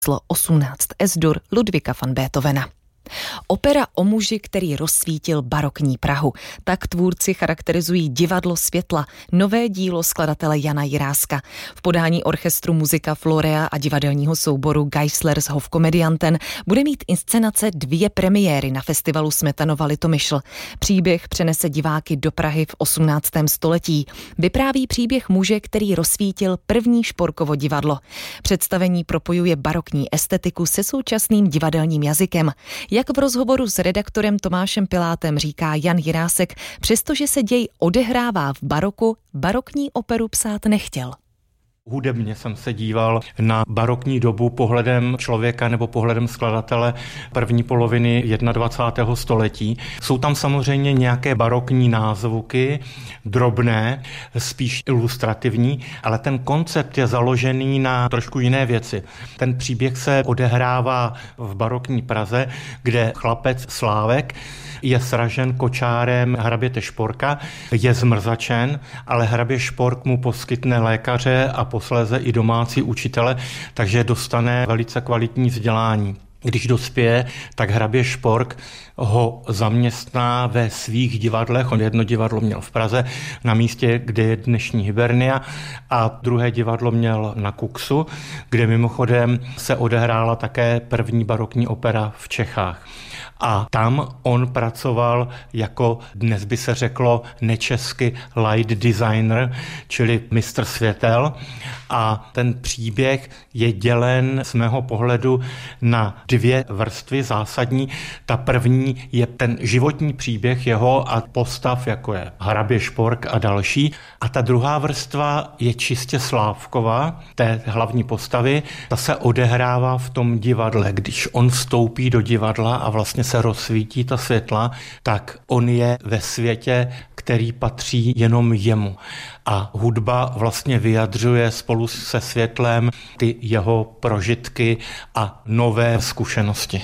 18 S-dur Ludvíka van Beethovena. Opera o muži, který rozsvítil barokní Prahu. Tak tvůrci charakterizují Divadlo světla, nové dílo skladatele Jana Jiráska. V podání orchestru Musica Florea a divadelního souboru Geisler's Hofkomedianten bude mít inscenace 2 premiéry na festivalu Smetanova Litomyšl. Příběh přenese diváky do Prahy v 18. století. Vypráví příběh muže, který rozsvítil první Šporkovo divadlo. Představení propojuje barokní estetiku se současným divadelním jazykem. Jak v rozhovoru s redaktorem Tomášem Pilátem říká Jan Jirásek, přestože se děj odehrává v baroku, barokní operu psát nechtěl. Hudebně jsem se díval na barokní dobu pohledem člověka nebo pohledem skladatele první poloviny 21. století. Jsou tam samozřejmě nějaké barokní názvuky, drobné, spíš ilustrativní, ale ten koncept je založený na trošku jiné věci. Ten příběh se odehrává v barokní Praze, kde chlapec Slávek je sražen kočárem hraběte Šporka, je zmrzačen, ale hrabě Špork mu poskytne lékaře a posléze i domácí učitele, takže dostane velice kvalitní vzdělání. Když dospěje, tak hrabě Špork ho zaměstná ve svých divadlech. On jedno divadlo měl v Praze, na místě, kde je dnešní Hibernia, a druhé divadlo měl na Kuksu, kde mimochodem se odehrála také první barokní opera v Čechách. A tam on pracoval jako, dnes by se řeklo nečesky, light designer, čili mistr světel. A ten příběh je dělen z mého pohledu na 2 vrstvy zásadní. Ta první je ten životní příběh jeho a postav, jako je hrabě Špork a další. A ta druhá vrstva je čistě Slávkova, té hlavní postavy. Ta se odehrává v tom divadle. Když on vstoupí do divadla a vlastně se rozsvítí ta světla, tak on je ve světě, který patří jenom jemu. A hudba vlastně vyjadřuje spolu se světlem ty jeho prožitky a nové zkušenosti.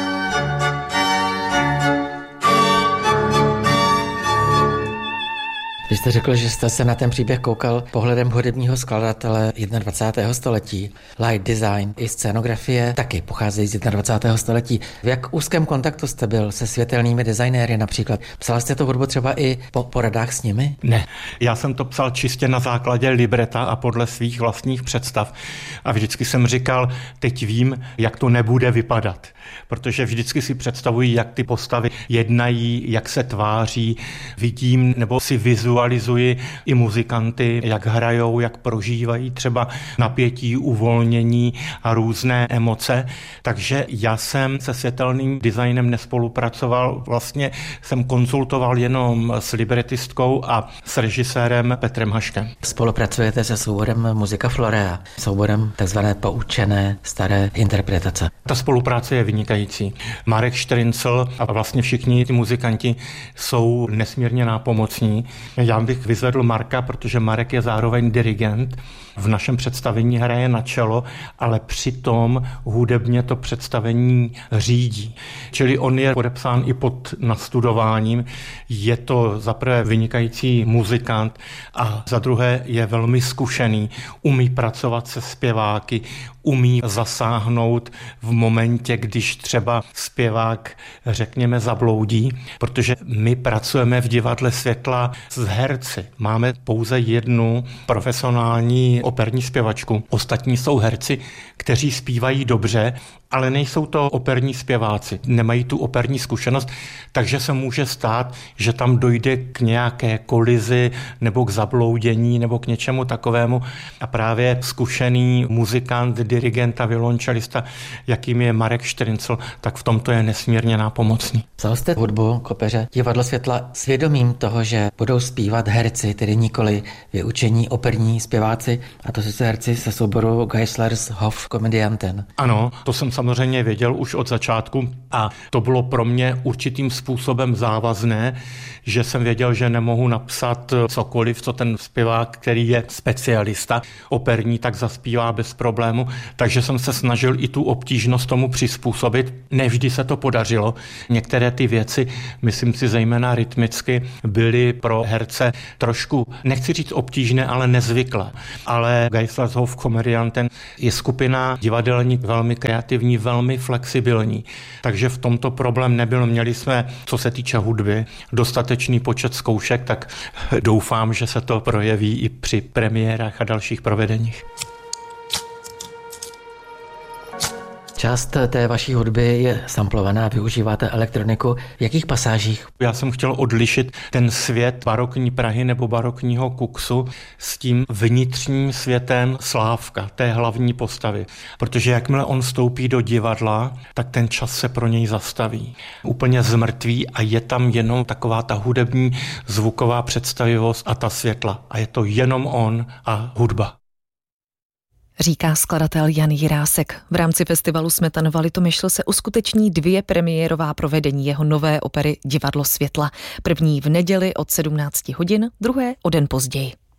Vy jste řekl, že jste se na ten příběh koukal pohledem hudebního skladatele 21. století. Light design i scénografie taky pocházejí z 21. století. V jak úzkém kontaktu jste byl se světelnými designéry například? Psal jste tu hudbu třeba i po poradách s nimi? Ne, já jsem to psal čistě na základě libreta a podle svých vlastních představ. A vždycky jsem říkal, teď vím, jak to nebude vypadat. Protože vždycky si představuji, jak ty postavy jednají, jak se tváří, vidím nebo si vizualizuji i muzikanty, jak hrajou, jak prožívají třeba napětí, uvolnění a různé emoce. Takže já jsem se světelným designem nespolupracoval, vlastně jsem konzultoval jenom s libretistkou a s režisérem Petrem Haškem. Spolupracujete se souborem Musica Florea, souborem takzvané poučené staré interpretace. Ta spolupráce je vynikající. Marek Štrincl a vlastně všichni ty muzikanti jsou nesmírně nápomocní. Já bych vyzvedl Marka, protože Marek je zároveň dirigent. V našem představení hraje na čelo, ale přitom hudebně to představení řídí. Čili on je podepsán i pod nastudováním. Je to za prvé vynikající muzikant a za druhé je velmi zkušený. Umí pracovat se zpěváky, umí zasáhnout v momentě, když třeba zpěvák, řekněme, zabloudí, protože my pracujeme v divadle světla s herci. Máme pouze jednu profesionální operní zpěvačku. Ostatní jsou herci, kteří zpívají dobře, ale nejsou to operní zpěváci, nemají tu operní zkušenost, takže se může stát, že tam dojde k nějaké kolizi nebo k zabloudění nebo k něčemu takovému a právě zkušený muzikant, dirigent a violončelista, jakým je Marek Štrincl, tak v tomto je nesmírně nápomocný. Psal jste hudbu k opeře Divadlo světla svědomím toho, že budou zpívat herci, tedy nikoli vyučení operní zpěváci, a to jsou herci se souboru Geisler's Hofkomedianten. Ano, to jsem samozřejmě věděl už od začátku a to bylo pro mě určitým způsobem závazné, že jsem věděl, že nemohu napsat cokoliv, co ten zpěvák, který je specialista operní, tak zaspívá bez problému, takže jsem se snažil i tu obtížnost tomu přizpůsobit. Nevždy se to podařilo. Některé ty věci, myslím si zejména rytmicky, byly pro herce trošku, nechci říct obtížné, ale nezvyklé. Ale Geislershof Komödianten je skupina divadelní, velmi kreativní, velmi flexibilní. Takže v tomto problém nebyl. Měli jsme, co se týče hudby, dostatečný počet zkoušek, tak doufám, že se to projeví i při premiérách a dalších provedeních. Část té vaší hudby je samplovaná, využíváte elektroniku. V jakých pasážích? Já jsem chtěl odlišit ten svět barokní Prahy nebo barokního Kuxu s tím vnitřním světem Slávka, té hlavní postavy. Protože jakmile on vstoupí do divadla, tak ten čas se pro něj zastaví. Úplně zmrtví a je tam jenom taková ta hudební zvuková představivost a ta světla. A je to jenom on a hudba. Říká skladatel Jan Jirásek. V rámci festivalu Smetanova Litomyšl se uskuteční 2 premiérová provedení jeho nové opery Divadlo světla. První v neděli od 17 hodin, druhé o den později.